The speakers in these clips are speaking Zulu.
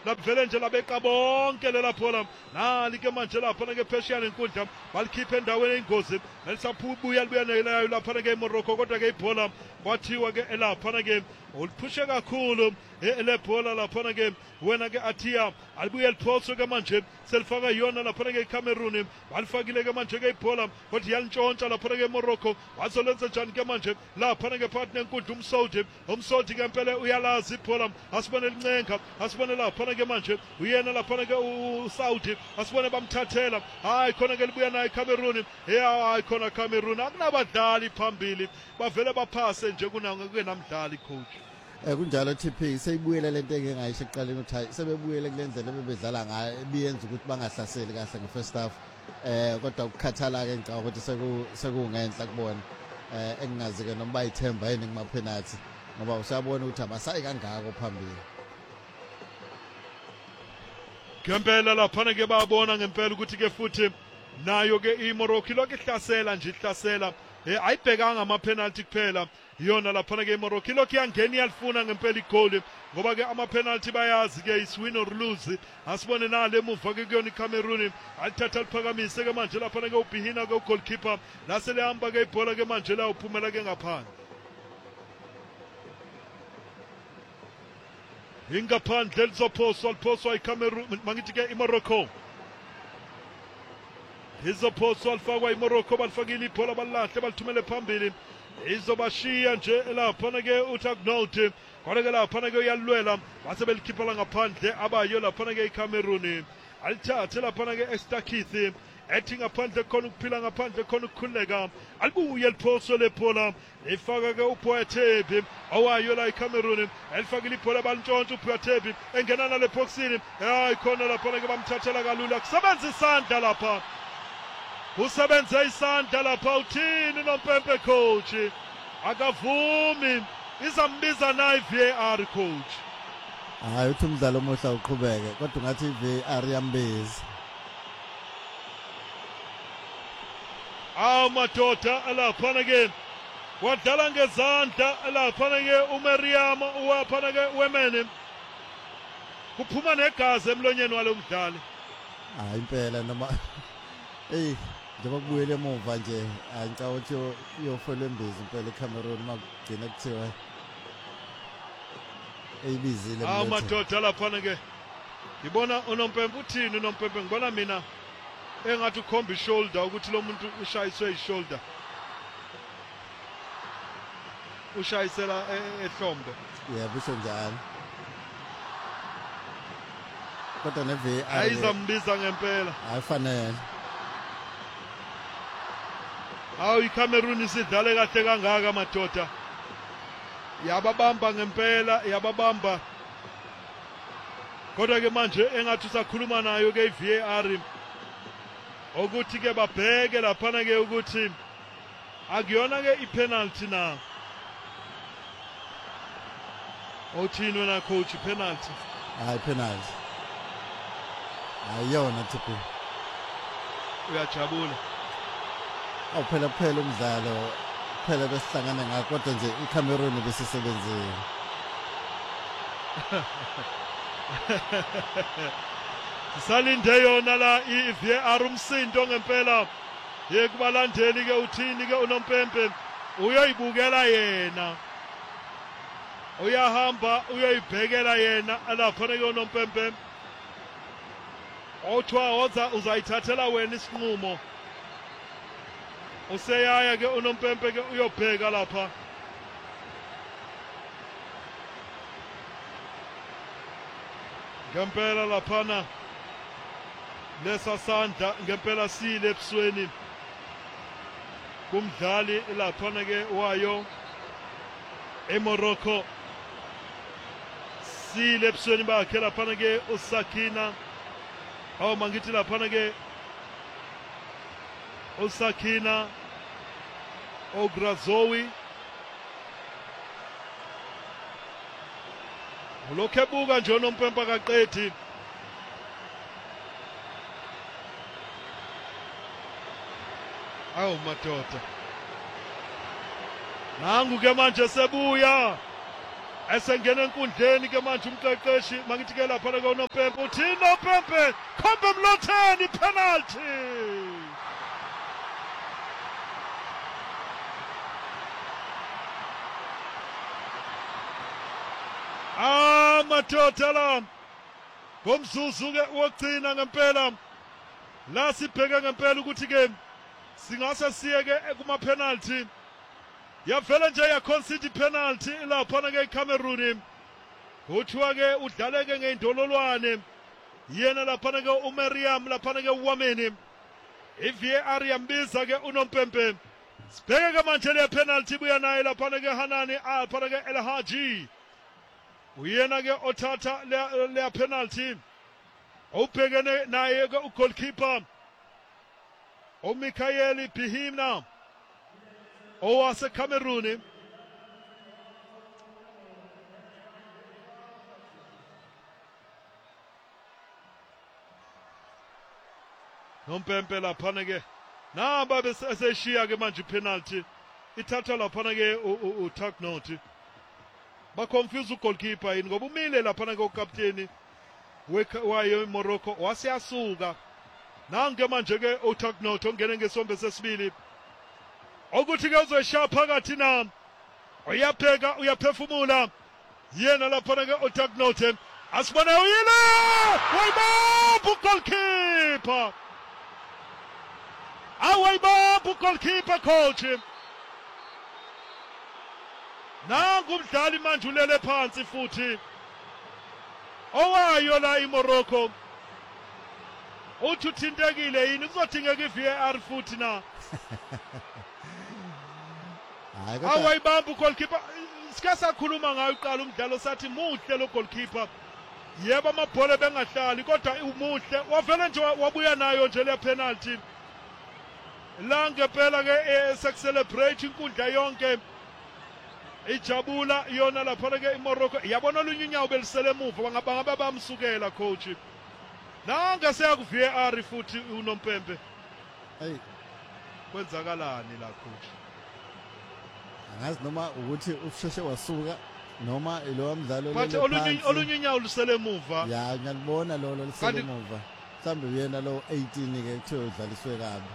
labvele nje labeka bonke lela phola nali ke manje lapha ke pheshiyana enkundla balikhipha endaweni eyingozi nelisabuya libuya nelayo lapha ke eMorocco kodwa ke ibhola kwathiwa ke elapha ke uliphushe kakhulu lebhola lapha ke wena ke Atia alibuye liphoswe ke manje selifaka yona lapha ke eCameroon balifakile ke manje ke ibhola kodwa yalintshontsha lapha ke eMorocco wazolenza njani ke manje lapha ke partner enkundla umsoldi ke impela uyalazi ibhola asibone lincenga asibone lapha ke manje uyena lapha ke uSaudi asibone bamthathela hayi khona ke libuya naye eCameroon hayi khona Cameroon akunabadlali phambili bavele baphase nje kunamdlali coach kunjalo TP seyibuyele lento engayisho ekuqaleni uthi sebebuyele kulendlela bebedlala ngayo ebiyenza ukuthi bangahlaseli kahle nge-first half kodwa ukukhathala ke ngicabanga ukuthi sekungenhla kubona engingazi ke noma bayithemba yini kuma penalty ngoba usabona ukuthi abasayi kangako phambili ngempela lapha ke bayabona ngempela ukuthi ke futhi nayo ke iMorocco lokho ihlasela nje ihlasela ayibhekanga ama penalty kuphela yona lapha ke iMorocco lokho iyangena iyalifuna ngempela igoli ngoba ke ama penalty bayazi ke is win or lose asibone nale emuva ke kuyona iCameroon alithatha liphakamise ke manje lapha ke uBihina ke ugoalkeeper lase lehamba ke ibhola ke manje la uphumela ke ngaphandle ingaphandle lizophoswa iCameroon mangithi ke iMorocco izophoswa lifakwa iMorocco balifakile ibhola balahle balithumele phambili izobashiya nje lapha ke uTagnout kodwa ke lapha ke uyalwela base belikhiphela ngaphandle abayo lapha ke iCameroon alithathe lapha ke Estakith ethi ngaphandle khona ukuphila ngaphandle khona ukukhuleka alibuye liphoswe lephola ifaka ke uPoethebi awayo la iCameroon elifakile ibhola balintshontsha uPoethebi engena nale boxini hayi khona lapha ke bamthathela kalula kusebenza isandla lapha usebenze isandla lapha uthini noMpempe coach akavumi izambiza nayi VAR coach hayi uthi umdlalo omuhle uqhubeke kodwa ngathi VAR yambiza madoda lapha ke wadlala ngezandla lapha ke uMariam waphana ke wemene kuphuma negazi emlonyeni walo mdlali hayi impela noma njengoba kubuyele emuva nje ngicabanga ukuthi uyofela embizi impela eCameroon makugcina kuthiwa eyibizile madoda lapha ke ngibona uNompempe uthini uNompempe ngibona mina engathi ukhomba ishoulder ukuthi lo muntu ushayiswe ishoulder ushayisela ehlombe yebo usho njalo kodwa ne-VAR ayizambiza ngempela ayifanele iCameroon isidlale kahle kangaka madoda yababamba ngempela yababamba kodwa ke manje engathi usakhuluma nayo ke iVAR ukuthi ke babheke lapha ke ukuthi akuyona ke ipenalty na othini wena coach penalty hayi penalty ayona TP uyajabula phela umdlalo phela besihlangana ngakho kodwa nje iCameroon besisebenzile salinde yona la iVAR umsindo ngempela yekubalandeli ke uthini ke uNompempe uyoyibukela yena uyahamba uyoyibhekela yena lapha ke uNompempe othwa uzayithathela wena isinqumo useyaya ke uNompempe ke uyobheka lapha ngempela laphana lesa sandla ngempela sile ebusweni kumdlali laphana ke wayo eMorocco sile ebusweni bakhe laphana ke uSakina mangithi laphana ke uSakina Ograzowi lokho ebuka nje uNompempe akaqedi madoda nangu ke manje sebuya esengena enkundleni ke manje umqeqeshi mangithi ke lapha ke uNompempe uthi Nompempe khombe mlotheni penalty. Madoda la ngomzuzu ke wokugcina ngempela la sibheke ngempela ukuthi ke singase siye ke kuma penalty. Yavela nje ya concede penalty lapha ke eCameroon. Kuthiwa ke udlaleke ngeindololwane. Yena lapha ke uMariam lapha ke uWameni. iVAR yambiza ke uNompempe. Sibheke ke manje le penalty buya naye lapha ke Hanani lapha ke El Haji. Uyena ke othatha le penalty. Ubhekene naye ke ugoalkeeper uMikaeli Bihima owase Cameroon. Nompempe lapha ke naba beseshiya ke manje penalty ithatha lapha ke uTaknoti. Ba confuse ugoalkeeper yini ngoba umile lapha ke ukapteni wayo eMorocco wasiyasuka. Nange manje ke uTaknoti ongene ngesombe sesibili. Ukuthi ke uzoshaya phakathi na uyapheka uyaphefumula yena lapha ke uTaknoti asibona uyile wayibamba ugoalkeeper awayibamba ugoalkeeper coach. Nangu umdlali manje ulele phansi futhi owayo la eMorocco uthi uthintekile yini kuzodingeka iVAR futhi na. Awayibamba ugoalkeeper sikasakhuluma ngayo uqala umdlalo sathi muhle lo goalkeeper. Yebo amabhola bengahlali kodwa umuhle wavele nje wabuya nayo nje le penalty. La ngempela ke sekucelebrate inkundla yonke ijabula yona lapha ke eMorocco. Yabona olunye unyawo belisele emuva bangabe bamsukela coach. Nanga seya ku VAR futhi uNompempe. Hey, kwenzakalani la coach? Angazi noma ukuthi usheshe wasuka noma lo mdlalo But olunye unyawo lisele emuva. Ya ngiyalibona lo lisele emuva. Mhlambe uyena lo 18 ke kuthiwa udlaliswe kabi.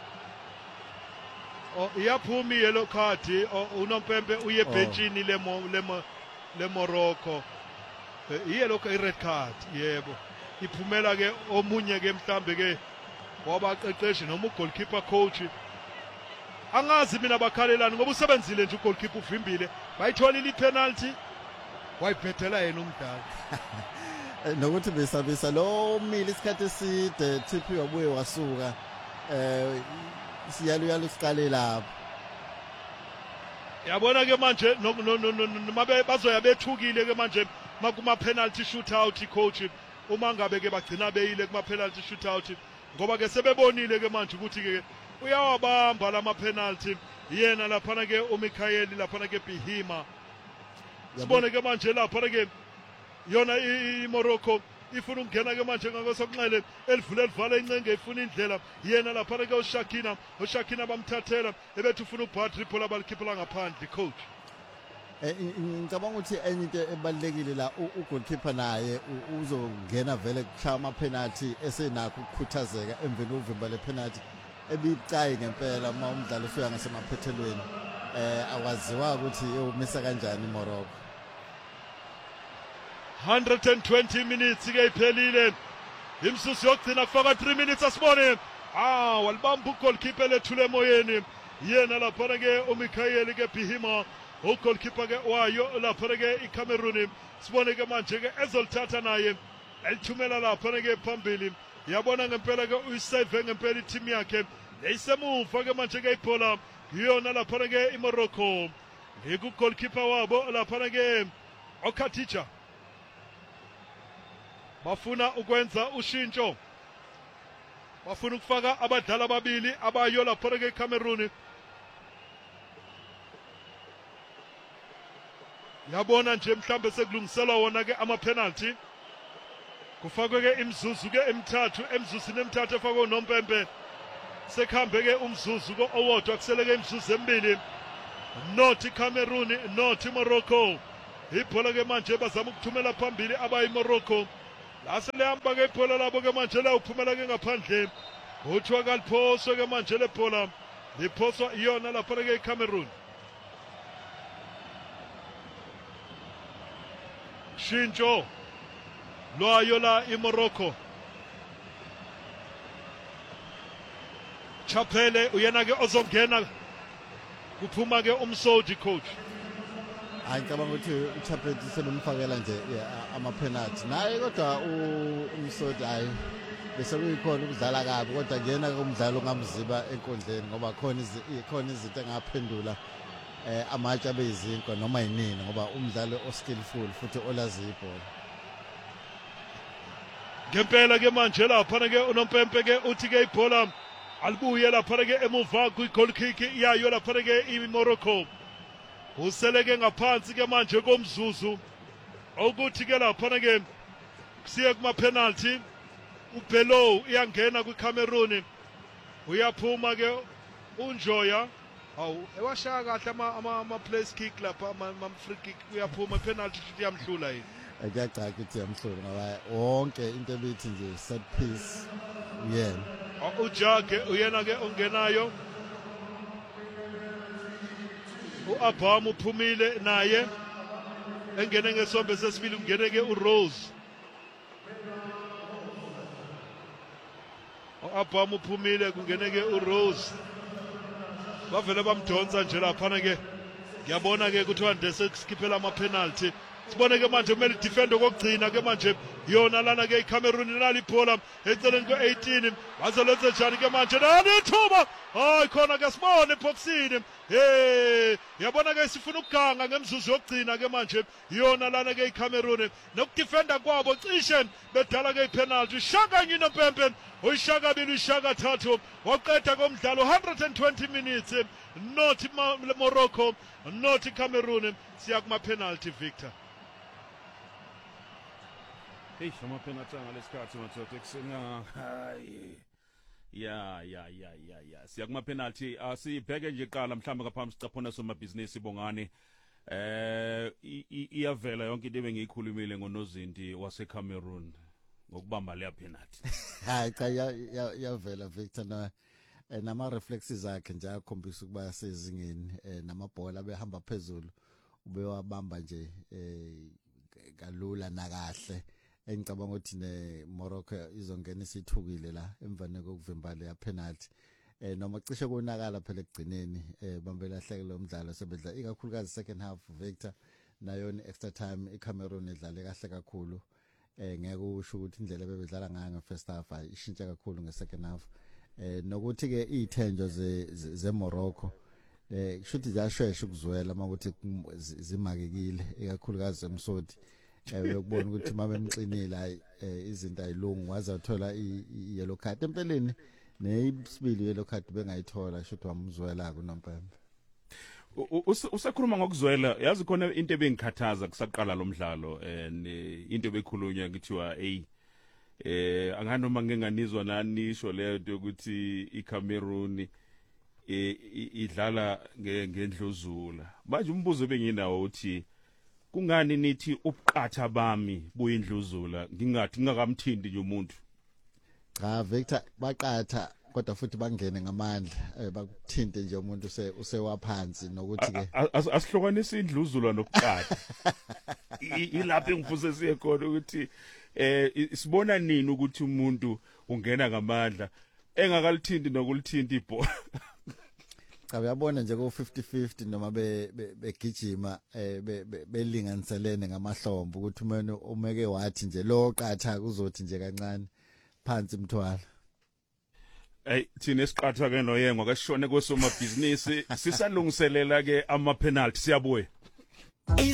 Iyaphuma yellow card uNompempe uye benchini le Morocco. Yellow red card yebo. Iphumela ke omunye ke mhlambe ke wabaqeqeshi noma ugoalkeeper coach. Angazi mina bakhalelani ngoba usebenzile nje ugoalkeeper uvimbile bayitholile ipenalty wayibhethela yena umdlali. Nokuthi besabisa lo umile isikhathi eside TP wabuye wasuka siyalo siqale lapho. Yabona ke manje mabe bazoya bethukile ke manje makuma penalty shootout coach uma ngabe ke bagcina beyile kuma penalty shootout ngoba ke sebebonile ke manje ukuthi ke uyawabamba lama penalty yena lapha ke uMikaeli lapha ke Bihima. Sibone ke manje lapha ke yona iMorocco ifuna ukungena ke manje ngakosokunxele elivule livala incenge ifuna indlela yena lapha ke uShakina bamthathela ebethu ufuna uBadripola balikhiphela ngaphandle coach. Ngicabanga ukuthi enye into ebalekile la ugoalkeeper naye uzongena vele kushaya ama penalty esenakho ukukhuthazeka emveni uvimba le penalty ebicayi ngempela uma umdlalo ufika ngasemaphethelweni awaziwa ukuthi umisa kanjani iMorocco. 120 minutes ke iphelile imsusu yokugcina kufaka 3 minutes asibone walibamba ugoalkeeper lethule emoyeni yena lapha ke uMikaeli ke Bihima ugoalkeeper ke wayo lapha ke iCameroon. Sibone ke manje ke ezolithatha naye elithumela lapha ke phambili. Yabona ngempela ke uyisave ngempela iteam yakhe eyisemuva ke manje ke ibhola yona lapha ke iMorocco ngikugoalkeeper wabo lapha ke Okatija. Bafuna ukwenza ushintsho, bafuna ukufaka abadlali ababili abayo lapha ke Cameroon. Yabona nje mhlambe sekulungiselwa wona ke ama penalty kufakwe ke imzuzu ke emithathu emzuzini emithathu efakwe uNompempe sekhambe ke umzuzu ko owodwa kuseleke imzuzu emibili. Not Cameroon not Morocco ibhola ke manje bazama ukuthumela phambili abayiMorocco la selihamba ke ibhola labo ke manje la uphumela ke ngaphandle uthiwa kaliphoswe ke manje le bhola liphoswa iyona lapha ke iCameroon. Shintsho lwayo la iMorocco. Chapele uyena ke ozongena kuphuma ke umsodi coach. Hayi ngicabanga ukuthi uChapeti selumfakela nje ama penalty naye kodwa umsodi hayi bese kuyikhona ukudlala kabi kodwa kuyena ke umdlalo ongamziba enkundleni ngoba khona izinto engaphendula amatshe abeyizinko noma yinini ngoba umdlalo oskillful futhi olazi ibhola. Ngempela ke manje lapha ke unompempe ke uthi ke ibhola alibuye lapha ke emuva kwi-goal kick yayo lapha ke iMorocco. Useleke ngaphansi ke manje komzuzu ukuthi ke lapha ke siye kuma penalty. Ubelo iyangena kwiCameroon uyaphuma ke uNjoya awu ewashaya kahle ama place kick lapha ama free kick uyaphuma penalty futhi yamhlula yini. Akuyacaca ukuthi yamhlula ngoba wonke into ebithi nje set piece uyena. Ujage uyena ke ongenayo. uAbraham uphumile naye engene ngesombe sesibili ungene ke uRose. uAbraham uphumile kungene ke uRose. Bavele bamdonsa nje lapha ke ngiyabona ke ukuthi wande sekukhiphela ama penalty. Sibone ke manje kumele defend okugcina ke manje yona lana ke iCameroon nali ibhola eceleni kwe18 bazolenza njani ke manje nani ithuba hayi khona ke sibone boxini yabona ke sifuna ukuganga ngemzuzu yokugcina ke manje yona lana ke iCameroon nokudefenda kwabo cishe bedala ke ipenalty shaka nyino Pempe uyishaka bili uyishaka thathu waqeda komdlalo 120 minutes not Morocco not Cameroon siya kuma penalty Victor. Hey, shama penalty ngalesikhathi mathoto kusena hayi ya siya kuma penalty asibheke nje qala mhlamba ngaphambi sicaphona somabhizinisi Bongani iyavela yonke into bengiyikhulumile ngoNozindi waseCameroon ngokubamba le penalty. Hayi cha yavela Victor nama reflexes akhe nje akhombisa ukuba sezingeni namabhola behamba phezulu ubewabamba nje kalula nakahle. Engicabanga ukuthi neMorocco izongena isithukile la emvane kokuvimba le penalty noma cishe konakala phela ekugcineni bambelahleke lo mdlalo sebedla ikakhulukazi second half Victor nayo extra time iCameroon idlale kahle kakhulu ngeke usho ukuthi indlela bebedlala ngayo nge-first half ishintsha kakhulu nge-second half nokuthi ke ithenjo zeMorocco kushuthi ziyashesha ukuzwela makuthi zimakekile ikakhulukazi emsodi uyakubona ukuthi mama emxinile hayi izinto ayilungu waza uthola i-yellow card empeleni nesibili yellow card bengayithola shuthi wamzwela kunompempe. Usakhuluma ngokuzwela yazi khona into ebengikhathaza kusaqala lo mdlalo into ebekhulunywa ngithiwa anganoma nginganizwa nanisho leyo into ukuthi iCameroon idlala ngendluzula manje umbuzo benginawo uthi kungani nithi ubuqatha bami buyindluzula ngingathi ngingakamthindi nje umuntu. Cha Victor baqatha kodwa futhi bangene ngamandla bakuthinte nje umuntu usewaphansi nokuthi ke asihlokanisa indluzula nokuqatha. Ilapho engifuse siye khona ukuthi sibona nini ukuthi umuntu ungena ngamandla engakalithinti nokulithinta ibhola. Cha uyabona nje ko 50-50 noma begijima belinganiselene ngamahlombe ukuthi umene umeke wathi nje lo qatha kuzothi nje kancane phansi imthwala. Thina esiqatha ke noyengo akashone kwesomabhizinisi sisalungiselela ke ama penalty siyabuya.